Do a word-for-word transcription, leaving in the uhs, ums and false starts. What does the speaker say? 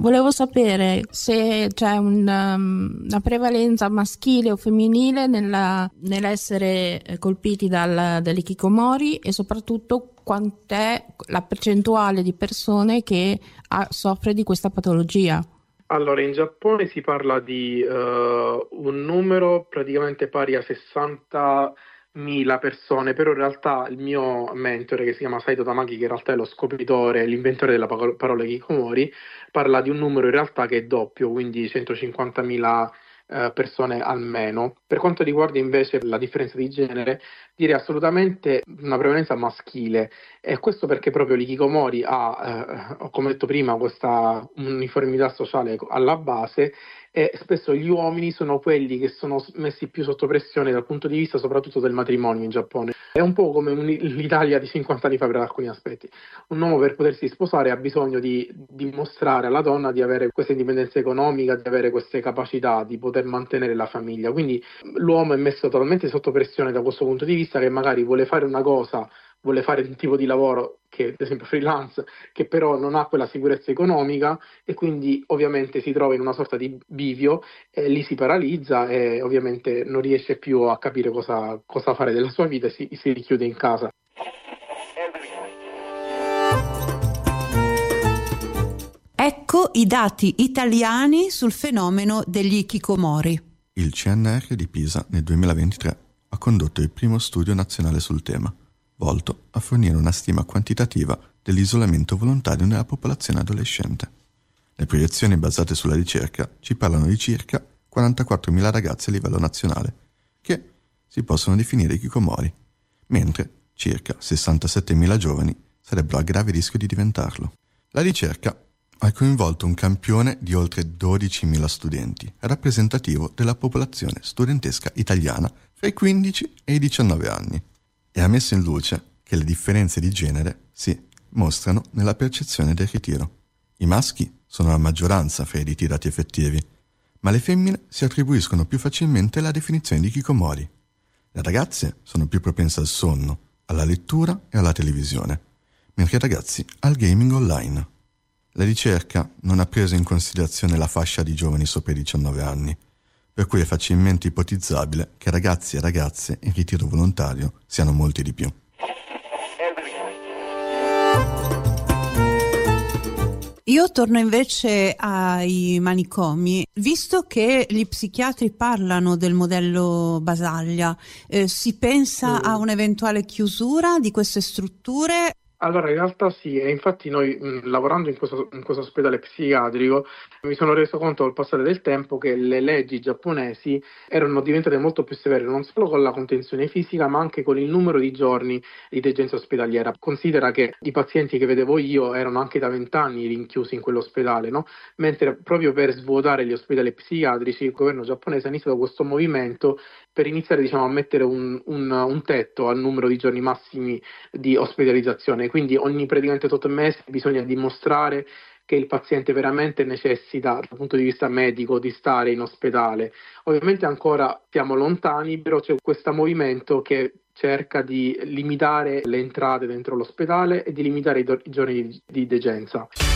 Volevo sapere se c'è un, um, una prevalenza maschile o femminile nella, nell'essere colpiti dal, dall'ikikomori, e soprattutto quant'è la percentuale di persone che ha, soffre di questa patologia. Allora, in Giappone si parla di uh, un numero praticamente pari a sessantamila persone, però in realtà il mio mentore, che si chiama Saito Tamaki, che in realtà è lo scopritore, l'inventore della parola Hikikomori, parla di un numero in realtà che è doppio, quindi centocinquantamila uh, persone almeno. Per quanto riguarda invece la differenza di genere, direi assolutamente una prevalenza maschile, e questo perché proprio l'Hikikomori ha, eh, come detto prima, questa uniformità sociale alla base, e spesso gli uomini sono quelli che sono messi più sotto pressione dal punto di vista soprattutto del matrimonio in Giappone. È un po' come un, l'Italia di cinquanta anni fa per alcuni aspetti. Un uomo, per potersi sposare, ha bisogno di dimostrare alla donna di avere questa indipendenza economica, di avere queste capacità, di poter mantenere la famiglia. Quindi l'uomo è messo totalmente sotto pressione da questo punto di vista, che magari vuole fare una cosa, vuole fare un tipo di lavoro che, ad esempio freelance, che però non ha quella sicurezza economica, e quindi ovviamente si trova in una sorta di bivio, e lì si paralizza e ovviamente non riesce più a capire cosa, cosa fare della sua vita, e si, si richiude in casa. Ecco i dati italiani sul fenomeno degli Hikikomori. Il C N R di Pisa nel duemilaventitré ha condotto il primo studio nazionale sul tema, volto a fornire una stima quantitativa dell'isolamento volontario nella popolazione adolescente. Le proiezioni basate sulla ricerca ci parlano di circa quarantaquattromila ragazzi a livello nazionale, che si possono definire hikikomori, mentre circa sessantasettemila giovani sarebbero a grave rischio di diventarlo. La ricerca ha coinvolto un campione di oltre dodicimila studenti, rappresentativo della popolazione studentesca italiana fra i quindici e i diciannove anni, e ha messo in luce che le differenze di genere si mostrano nella percezione del ritiro. I maschi sono la maggioranza fra i ritirati effettivi, ma le femmine si attribuiscono più facilmente la definizione di hikikomori. Le ragazze sono più propense al sonno, alla lettura e alla televisione, mentre i ragazzi al gaming online. La ricerca non ha preso in considerazione la fascia di giovani sopra i diciannove anni, per cui è facilmente ipotizzabile che ragazzi e ragazze in ritiro volontario siano molti di più. Io torno invece ai manicomi. Visto che gli psichiatri parlano del modello Basaglia, eh, si pensa a un'eventuale chiusura di queste strutture? Allora, in realtà sì, e infatti noi mh, lavorando in questo, in questo ospedale psichiatrico mi sono reso conto col passare del tempo che le leggi giapponesi erano diventate molto più severe, non solo con la contenzione fisica, ma anche con il numero di giorni di degenza ospedaliera. Considera che i pazienti che vedevo io erano anche da vent'anni rinchiusi in quell'ospedale, no? Mentre proprio per svuotare gli ospedali psichiatrici il governo giapponese ha iniziato questo movimento per iniziare, diciamo, a mettere un, un, un tetto al numero di giorni massimi di ospedalizzazione. Quindi ogni praticamente otto mesi bisogna dimostrare che il paziente veramente necessita dal punto di vista medico di stare in ospedale. Ovviamente ancora siamo lontani, però c'è questo movimento che cerca di limitare le entrate dentro l'ospedale e di limitare i, do- i giorni di, di degenza.